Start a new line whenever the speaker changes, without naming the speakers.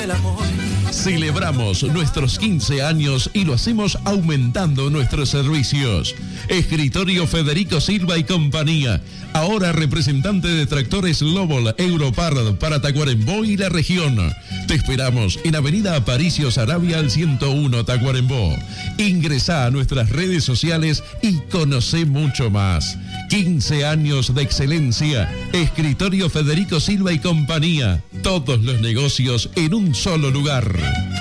del amor.
Celebramos nuestros 15 años y lo hacemos aumentando nuestros servicios. Escritorio Federico Silva y compañía. Ahora representante de tractores Lobol Europard para Tacuarembó y la región. Te esperamos en Avenida Aparicio Saravia al 101 Tacuarembó. Ingresá a nuestras redes sociales y conocé mucho más. 15 años de excelencia. Escritorio Federico Silva y compañía. Todos los negocios en un solo lugar.